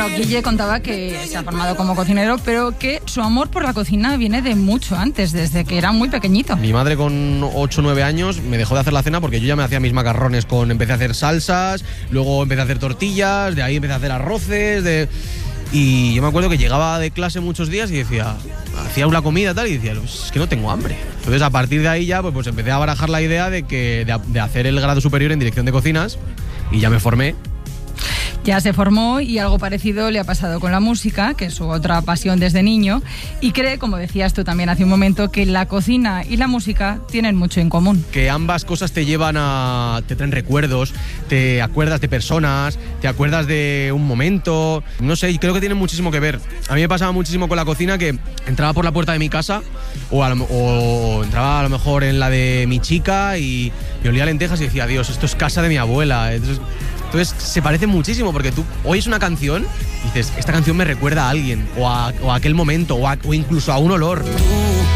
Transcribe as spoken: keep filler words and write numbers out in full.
Guille contaba que se ha formado como cocinero, pero que su amor por la cocina viene de mucho antes, desde que era muy pequeñito. Mi madre con ocho o nueve años me dejó de hacer la cena porque yo ya me hacía mis macarrones con... Empecé a hacer salsas, luego empecé a hacer tortillas, de ahí empecé a hacer arroces, de... Y yo me acuerdo que llegaba de clase muchos días y decía... Hacía una comida tal y decía, pues es que no tengo hambre. Entonces a partir de ahí ya pues, pues empecé a barajar la idea de, que, de, de hacer el grado superior en dirección de cocinas y ya me formé. Ya se formó y algo parecido le ha pasado con la música, que es su otra pasión desde niño, y cree, como decías tú también hace un momento, que la cocina y la música tienen mucho en común. Que ambas cosas te llevan a... te traen recuerdos, te acuerdas de personas, te acuerdas de un momento, no sé, creo que tienen muchísimo que ver. A mí me pasaba muchísimo con la cocina que entraba por la puerta de mi casa o, a lo, o entraba a lo mejor en la de mi chica y, y olía lentejas y decía, Dios, esto es casa de mi abuela. Entonces, Entonces se parece muchísimo porque tú oyes una canción y dices, esta canción me recuerda a alguien o a, o a aquel momento o, a, o incluso a un olor.